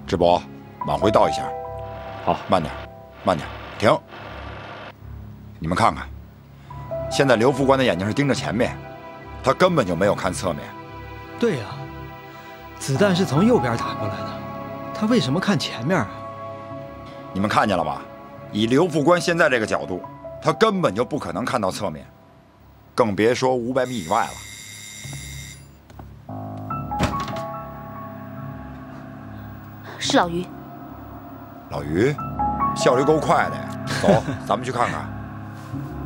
智博，往回倒一下。 好， 慢点，慢点，停。你们看看，现在刘副官的眼睛是盯着前面，他根本就没有看侧面。 对呀，子弹是从右边打过来的，他为什么看前面啊？ 你们看见了吧？以刘副官现在这个角度，他根本就不可能看到侧面，更别说500米以外了。 是老于。 老于，效率够快的呀！走，咱们去看看。